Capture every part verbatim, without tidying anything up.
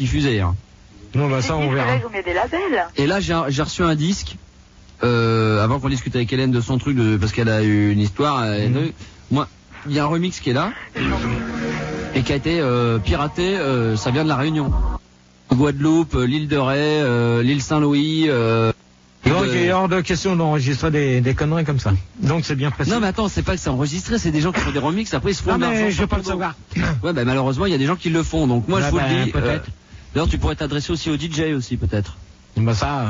diffusé. Hein. Non, bah ça, on verra. Vous mettez des labels. Et là, j'ai, j'ai reçu un disque, euh, avant qu'on discute avec Hélène de son truc, de, parce qu'elle a eu une histoire. Mmh. De, moi, il y a un remix qui est là, et qui a été euh, piraté, euh, ça vient de la Réunion. Guadeloupe, l'île de Ré, euh, l'île Saint-Louis... Euh, Donc il est hors de question d'enregistrer des, des conneries comme ça. Donc c'est bien précis. Non mais attends, c'est pas que c'est enregistré, c'est des gens qui font des remixes, après ils se font non, de l'argent. Mais je veux pas le savoir. Ouais bah malheureusement il y a des gens qui le font, donc moi ah, je vous bah, le dis. Peut-être. Euh, d'ailleurs tu pourrais t'adresser aussi au D J aussi peut-être. Bah ça,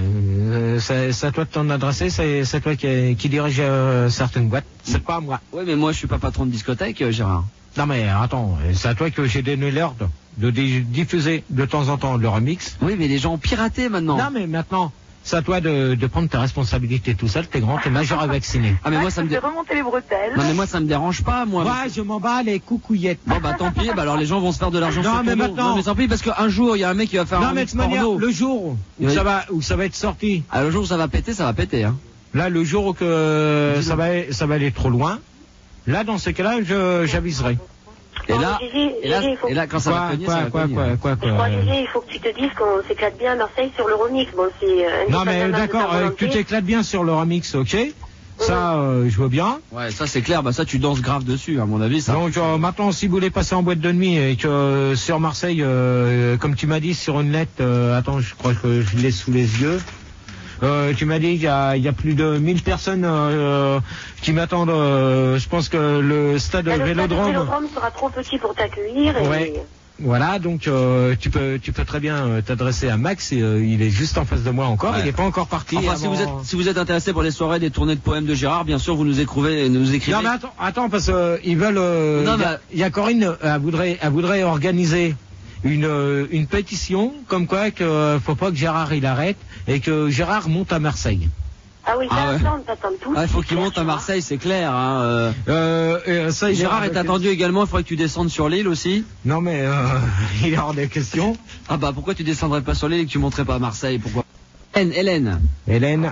euh, c'est, c'est à toi de t'en adresser, c'est, c'est toi qui, qui dirige euh, certaines boîtes, c'est pas à moi. Ouais mais moi je suis pas patron de discothèque euh, Gérard. Non mais attends, c'est à toi que j'ai donné l'ordre de diffuser de temps en temps le remix. Oui mais les gens ont piraté maintenant. Non mais maintenant... C'est à toi de, de prendre tes responsabilités tout seul, t'es grand, t'es majeur et vacciné. Ah mais ah, moi ça me dérange. remonter les bretelles. Non mais moi ça me dérange pas moi. Ouais, je m'en bats les coucouillettes. Bon bah tant pis, bah alors les gens vont se faire de l'argent non, sur mais ton maintenant... dos. Non mais tant pis parce qu'un jour il y a un mec qui va faire non, un mais de manière, porno. le jour où oui. ça va où ça va être sorti. Ah le jour où ça va péter, ça va péter hein. Là le jour où que ça va ça va aller trop loin. Là dans ces cas-là, je j'aviserai. Et là, Gigi, et, là, Gigi, faut... et là, quand ça quoi, va cogner, quoi, ça va quoi, cogner. Quoi, quoi, quoi, Je crois, Gigi, il faut que tu te dises qu'on s'éclate bien à Marseille sur le remix. Bon, c'est... Euh, non, mais d'accord, euh, tu t'éclates bien sur le remix, ok. Ça, euh, je veux bien. Ouais, ça c'est clair, bah ça tu danses grave dessus, à mon avis. Ça. Donc euh, maintenant, si vous voulez passer en boîte de nuit et que euh, sur Marseille, euh, comme tu m'as dit sur une lettre, euh, attends, je crois que je l'ai sous les yeux. Euh, tu m'as dit qu'il y a, il y a plus de mille personnes euh, qui m'attendent. Euh, je pense que le stade Là, le Vélodrome... Le stade Vélodrome sera trop petit pour t'accueillir. Et... Ouais. Voilà, donc euh, tu peux tu peux très bien euh, t'adresser à Max. Et, euh, il est juste en face de moi encore. Ouais. Il n'est pas encore parti. Enfin, avant... si vous êtes si vous êtes intéressé pour les soirées des tournées de poèmes de Gérard, bien sûr, vous nous écrivez, nous écrivez. Non mais attends, attends parce que euh, ils veulent. Euh, non, il y a, bah... y a Corinne, euh, elle voudrait elle voudrait organiser une euh, une pétition comme quoi que euh, faut pas que Gérard il arrête et que Gérard monte à Marseille. Ah oui, ça ah ouais. attend, t'attends tout. Ah, il faut qu'il monte à Marseille, c'est clair. Hein, euh... Euh, euh, ça, Gérard est attendu que... également, il faudrait que tu descendes sur l'île aussi. Non mais euh, il est hors des questions. Ah bah pourquoi tu descendrais pas sur l'île et que tu monterais pas à Marseille? Pourquoi? Hélène, Hélène. Hélène.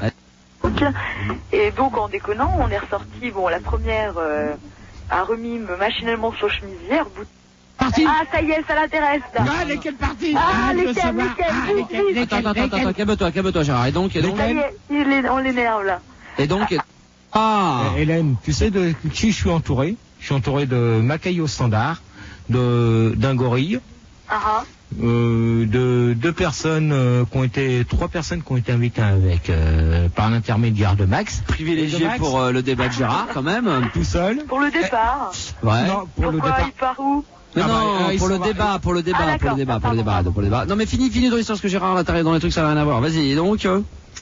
Et donc en déconnant, on est ressorti, bon la première euh, a remis machinalement sur chemisière, bout Parti. Ah, ça y est, ça l'intéresse, là. Ah, lesquelles parties? Ah, lesquelles, lesquelles, ah, lesquelles, Attends, attends, attends, attends, calme-toi, calme-toi, Gérard. Et donc, et donc... Ça y est, il est, on l'énerve, là. Et donc... Ah euh, Hélène, tu sais de qui je suis entouré? Je suis entouré de Macaille au standard, de d'un gorille, Ah euh, de deux personnes euh, qui ont été, trois personnes qui ont été invitées avec, euh, par l'intermédiaire de Max. Privilégié Max. pour euh, le débat de Gérard, quand même. Tout seul. Pour le départ. Ouais. Non, pour Pourquoi le départ. il part où? Mais Ah non, bah, euh, pour, le va... débat, pour le débat, ah, pour le débat, ah, pour le débat, pour le débat. Non mais fini, fini de l'histoire, parce que Gérard à l'intérieur dans les trucs, ça n'a rien à voir. Vas-y, et donc euh...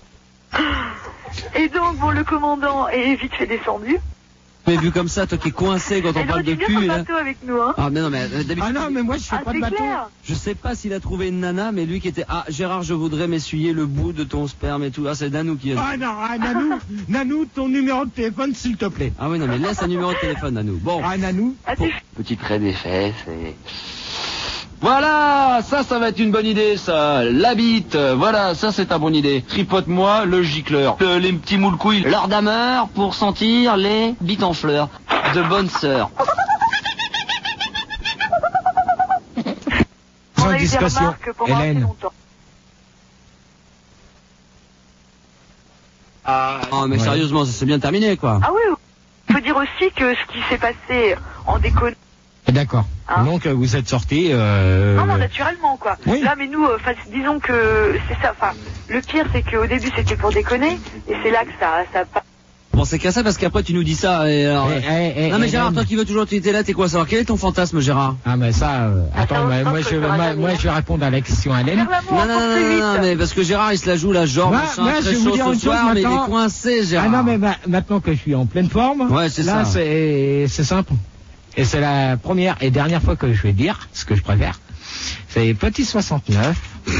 Et donc, bon, le commandant est vite fait descendu. Mais vu comme ça, toi qui es coincé quand on et parle donc, de il vient cul, sur là. le bateau avec nous, hein. Ah mais non, mais d'habitude... Ah non, mais moi je fais Ah, pas de c'est bateau. clair. Je sais pas s'il a trouvé une nana, mais lui qui était... Ah, Gérard, je voudrais m'essuyer le bout de ton sperme et tout. Ah, c'est Nanou qui a... Ah non, ah, Nanou, Nanou, ton numéro de téléphone s'il te plaît. Ah oui, non, mais laisse un numéro de téléphone, Nanou. Bon. Ah Nanou. Ah, tu... Petit trait des fesses et... Voilà, ça, ça va être une bonne idée, ça. La bite, voilà, ça, c'est ta bonne idée. Tripote-moi le gicleur. Le, les petits moules couilles. L'heure d'ameur pour sentir les bites en fleurs. De bonnes sœurs. On a eu des discussion, remarques pendant assez Hélène. longtemps. Ah, non, mais ouais. sérieusement, ça s'est bien terminé, quoi. Ah oui, il faut dire aussi que ce qui s'est passé en déconnant... D'accord. Hein? Donc vous êtes sortis. Euh... Non, non, naturellement, quoi. Oui. Là, mais nous, euh, disons que c'est ça. Enfin, le pire, c'est qu'au début, c'était pour déconner, et c'est là que ça, ça. Bon, c'est qu'à ça parce qu'après tu nous dis ça. Et alors... Eh, eh, eh, non mais eh, Gérard, Hélène. toi qui veux toujours, tu étais là, t'es quoi savoir quel est ton fantasme, Gérard? Ah mais ça, euh, attends, Attends, mais je moi pense je, que ça moi, va moi, jamais. je vais répondre à la question à Hélène. Faire l'amour Non, encore non, non, plus non, vite. non, mais parce que Gérard il se la joue la genre, Moi- machin, moi, très je vais vous chaud dire ce une chose soir, mais il est maintenant. coincé, Gérard. Ah non mais ma- maintenant que je suis en pleine forme, Ouais, c'est là ça. c'est c'est simple. Et c'est la première et dernière fois que je vais dire ce que je préfère. C'est petit soixante-neuf.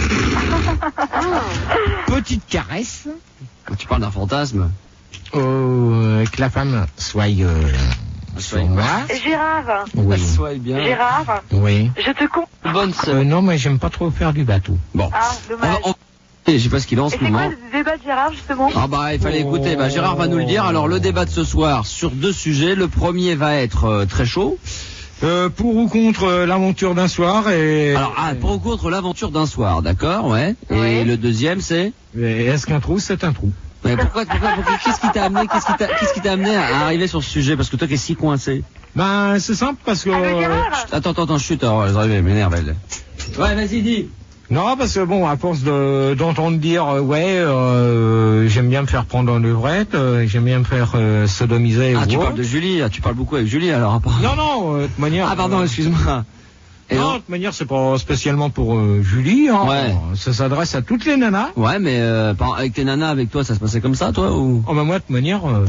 Petite caresse. Quand tu parles d'un fantasme. Euh, que la femme soit euh, Soit sur moi. Gérard, Oui. Sois bien. Gérard, Oui. je te compte. Bonne sœur. Euh, non mais j'aime pas trop faire du bateau. Bon. Ah, On va- dommage. on- Je sais pas ce qu'il a en Et ce c'est quoi moment. le débat de Gérard, justement? Ah bah il fallait écouter, bah Gérard va nous le dire. Alors le débat de ce soir sur deux sujets. Le premier va être euh, très chaud. Euh, pour ou contre euh, l'aventure d'un soir et... Alors, ah, pour ou contre l'aventure d'un soir, d'accord, ouais. Et Ouais. le deuxième, c'est Et est-ce qu'un trou, c'est un trou? mais pourquoi, pourquoi, pourquoi, qu'est-ce qui t'a amené, qu'est-ce qui t'a, qu'est-ce qui t'a amené à arriver sur ce sujet? Parce que toi, qui es si coincé. Ben, c'est simple parce que... Allô, Gérard Attends, attends, attends, chut, alors, elle arrive, elle m'énerve, elle. Ouais, vas-y, dis. Non, parce que bon, à force de, d'entendre dire, euh, ouais, euh, j'aime bien me faire prendre en levrette, euh, j'aime bien me faire euh, sodomiser. Ah, ou tu autre. parles de Julie, ah, tu parles beaucoup avec Julie, alors, apparemment. Non, non, euh, de toute manière... Ah, pardon, euh, excuse-moi. Et non, non de toute manière, c'est pas spécialement pour euh, Julie, hein. Ouais. Ça s'adresse à toutes les nanas. Ouais, mais euh, par- avec tes nanas, avec toi, ça se passait comme ça, toi, ou? Oh, ben moi, de toute manière, euh,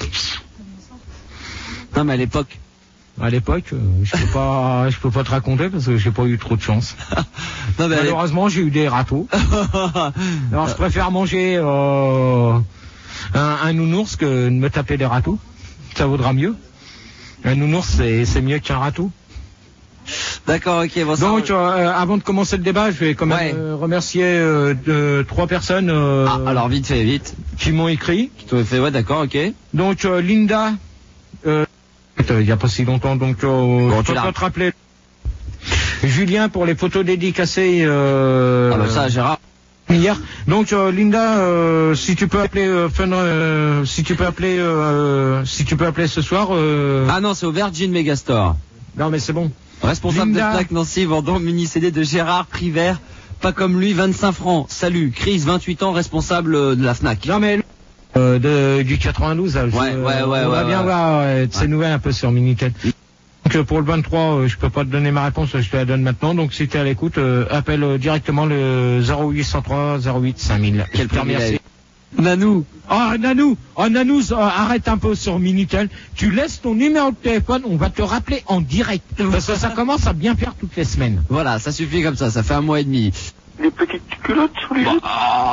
Non, mais à l'époque. à l'époque, euh, je peux pas, je peux pas te raconter parce que j'ai pas eu trop de chance. Non, mais à l'époque. Malheureusement, j'ai eu des râteaux. Alors, je préfère manger euh, un, un nounours que de me taper des râteaux. Ça vaudra mieux. Un nounours, c'est, c'est mieux qu'un râteau. D'accord, ok, bon, ça. Donc, euh, avant de commencer le débat, je vais quand même Ouais. euh, remercier euh, de, trois personnes euh, Ah, alors, vite fait, vite. qui m'ont écrit. Qui t'ont fait, ouais, d'accord, ok. Donc, euh, Linda, euh, il n'y a pas si longtemps, donc euh, Bon, je tu peux l'as. pas te rappeler. Julien pour les photos dédicacées. Euh, Ah, bah, ça, Gérard. Hier. Donc euh, Linda, euh, si tu peux appeler euh, Fun, euh, si tu peux appeler, euh, si tu peux appeler ce soir. Euh... Ah non, c'est au Virgin Megastore. Non mais c'est bon. Responsable Linda. de Fnac Nancy, vendant mini C D de Gérard Privert. Pas comme lui, vingt-cinq francs. Salut, Chris, vingt-huit ans, responsable euh, de la Fnac. Non mais euh, de, du quatre-vingt-douze. Là, je- Ouais, ouais, ouais, On ouais, va bien ouais. voir euh, de ces Ouais. nouvelles un peu sur Minitel. Donc euh, pour le vingt-trois, euh, je peux pas te donner ma réponse, je te la donne maintenant. Donc si tu es à l'écoute, euh, appelle euh, directement le zéro huit cent trois zéro huit cinq mille. Quel Je te remercie. privilège. Nanou. Oh Nanou, oh Nanou, euh, arrête un peu sur Minitel. Tu laisses ton numéro de téléphone, on va te rappeler en direct. Parce que ça commence à bien faire toutes les semaines. Voilà, ça suffit comme ça, ça fait un mois et demi. Les petites culottes sous les Bon, yeux. ah,